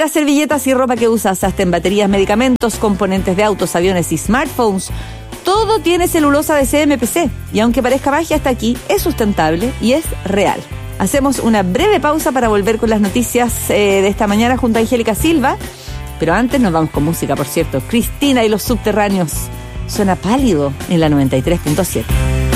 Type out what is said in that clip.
las servilletas y ropa que usas, hasta en baterías, medicamentos, componentes de autos, aviones y smartphones, todo tiene celulosa de CMPC. Y aunque parezca magia, hasta aquí es sustentable y es real. Hacemos una breve pausa para volver con las noticias de esta mañana junto a Angélica Silva. Pero antes nos vamos con música, por cierto. Cristina y los Subterráneos. Suena Pálido en la 93.7.